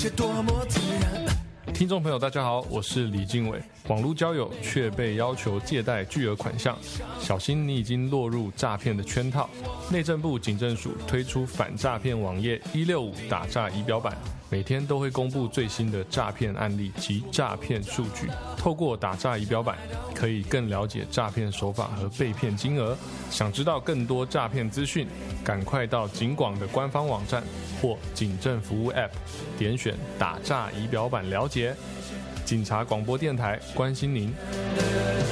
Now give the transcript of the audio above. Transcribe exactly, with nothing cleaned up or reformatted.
些多么自然。 听众朋友大家好，我是李经纬。网络交友却被要求借贷巨额款项，小心你已经落入诈骗的圈套。内政部警政署推出反诈骗网页一六五打诈仪表板，每天都会公布最新的诈骗案例及诈骗数据。透过打诈仪表板，可以更了解诈骗手法和被骗金额。想知道更多诈骗资讯，赶快到警广的官方网站或警政服务 App 点选打诈仪表板了解。警察广播电台关心您。